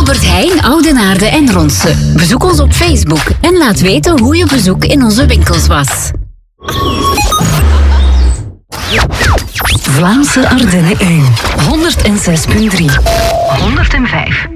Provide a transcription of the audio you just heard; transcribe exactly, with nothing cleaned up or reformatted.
Albert Heijn, Oudenaarde en Ronse. Bezoek ons op Facebook en laat weten hoe je bezoek in onze winkels was. Vlaamse Ardennen één. honderd zes punt drie. honderd vijf.